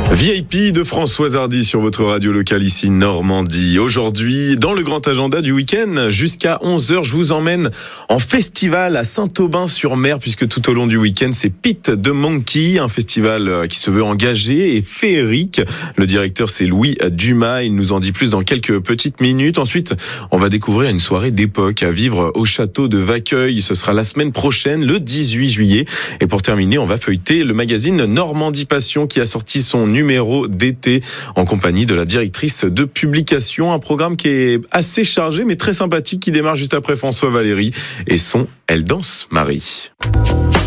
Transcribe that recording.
VIP de Françoise Hardy sur votre radio locale ici Normandie. Aujourd'hui, dans le grand agenda du week-end, jusqu'à 11h, je vous emmène en festival à Saint-Aubin-sur-Mer, puisque tout au long du week-end, c'est Pete the Monkey, un festival qui se veut engagé et féerique. Le directeur, c'est Louis Dumas. Il nous en dit plus dans quelques petites minutes. Ensuite, on va découvrir une soirée d'époque à vivre au château de Vaqueuil. Ce sera la semaine prochaine, le 18 juillet. Et pour terminer, on va feuilleter le magazine Normandie Passion qui a sorti son numéro d'été en compagnie de la directrice de publication. Un programme qui est assez chargé mais très sympathique qui démarre juste après François Valéry et son Elle danse Marie.